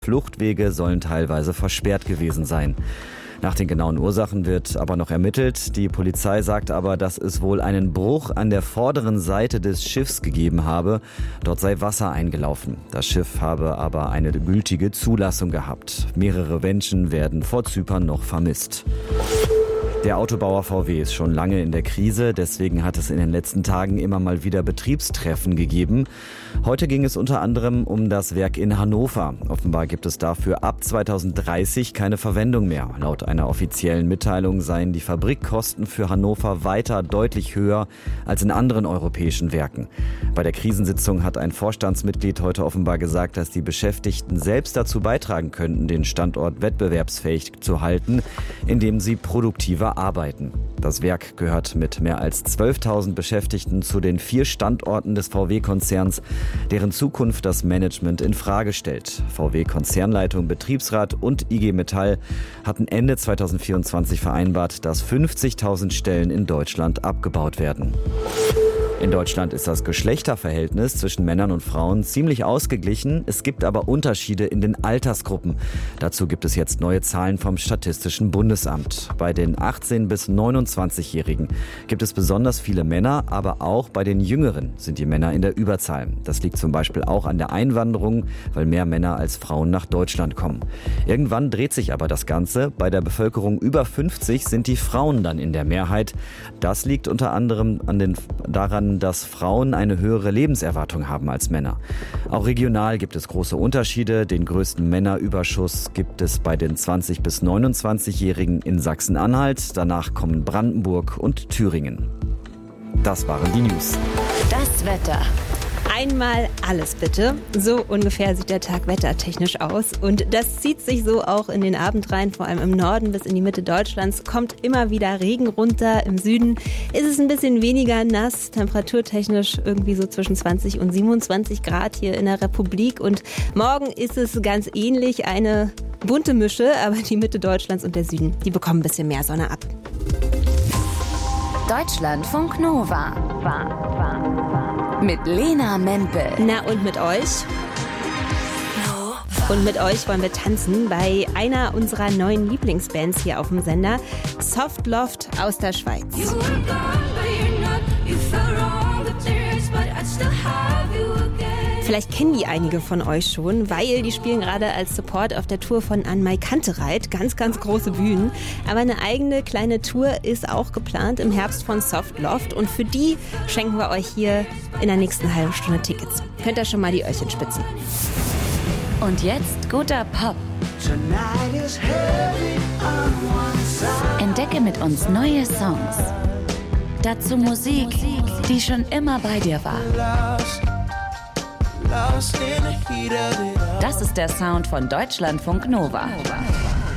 Fluchtwege sollen teilweise versperrt gewesen sein. Nach den genauen Ursachen wird aber noch ermittelt. Die Polizei sagt aber, dass es wohl einen Bruch an der vorderen Seite des Schiffs gegeben habe. Dort sei Wasser eingelaufen. Das Schiff habe aber eine gültige Zulassung gehabt. Mehrere Menschen werden vor Zypern noch vermisst. Der Autobauer VW ist schon lange in der Krise, deswegen hat es in den letzten Tagen immer mal wieder Betriebstreffen gegeben. Heute ging es unter anderem um das Werk in Hannover. Offenbar gibt es dafür ab 2030 keine Verwendung mehr. Laut einer offiziellen Mitteilung seien die Fabrikkosten für Hannover weiter deutlich höher als in anderen europäischen Werken. Bei der Krisensitzung hat ein Vorstandsmitglied heute offenbar gesagt, dass die Beschäftigten selbst dazu beitragen könnten, den Standort wettbewerbsfähig zu halten, indem sie produktiver arbeiten. Das Werk gehört mit mehr als 12.000 Beschäftigten zu den 4 Standorten des VW-Konzerns, deren Zukunft das Management in Frage stellt. VW-Konzernleitung, Betriebsrat und IG Metall hatten Ende 2024 vereinbart, dass 50.000 Stellen in Deutschland abgebaut werden. In Deutschland ist das Geschlechterverhältnis zwischen Männern und Frauen ziemlich ausgeglichen. Es gibt aber Unterschiede in den Altersgruppen. Dazu gibt es jetzt neue Zahlen vom Statistischen Bundesamt. Bei den 18- bis 29-Jährigen gibt es besonders viele Männer, aber auch bei den Jüngeren sind die Männer in der Überzahl. Das liegt zum Beispiel auch an der Einwanderung, weil mehr Männer als Frauen nach Deutschland kommen. Irgendwann dreht sich aber das Ganze. Bei der Bevölkerung über 50 sind die Frauen dann in der Mehrheit. Das liegt unter anderem daran, dass Frauen eine höhere Lebenserwartung haben als Männer. Auch regional gibt es große Unterschiede. Den größten Männerüberschuss gibt es bei den 20- bis 29-Jährigen in Sachsen-Anhalt. Danach kommen Brandenburg und Thüringen. Das waren die News. Das Wetter. Einmal alles bitte. So ungefähr sieht der Tag wettertechnisch aus. Und das zieht sich so auch in den Abend rein, vor allem im Norden bis in die Mitte Deutschlands. Kommt immer wieder Regen runter. Im Süden ist es ein bisschen weniger nass, temperaturtechnisch irgendwie so zwischen 20 und 27 Grad hier in der Republik. Und morgen ist es ganz ähnlich, eine bunte Mische, aber die Mitte Deutschlands und der Süden, die bekommen ein bisschen mehr Sonne ab. Deutschlandfunk Nova. Mit Lena Mempel. Na und mit euch? Und mit euch wollen wir tanzen bei einer unserer neuen Lieblingsbands hier auf dem Sender. Soft Loft aus der Schweiz. Vielleicht kennen die einige von euch schon, weil die spielen gerade als Support auf der Tour von An Mai Kantereit. Ganz, ganz große Bühnen. Aber eine eigene kleine Tour ist auch geplant im Herbst von Soft Loft. Und für die schenken wir euch hier in der nächsten halben Stunde Tickets. Könnt ihr schon mal die Öhrchen spitzen. Und jetzt guter Pop. Entdecke mit uns neue Songs. Dazu Musik, die schon immer bei dir war. Das ist der Sound von Deutschlandfunk Nova.